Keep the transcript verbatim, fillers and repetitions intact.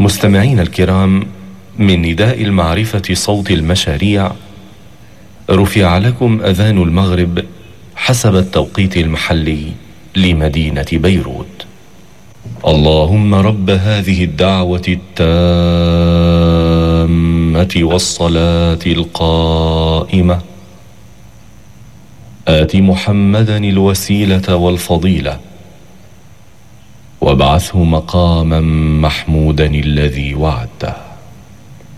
مستمعين الكرام، من نداء المعرفة صوت المشاريع رفع لكم أذان المغرب حسب التوقيت المحلي لمدينة بيروت. اللهم رب هذه الدعوة التامة والصلاة القائمة آت محمدا الوسيلة والفضيلة وابعثه مقاما محمودا الذي وعدته.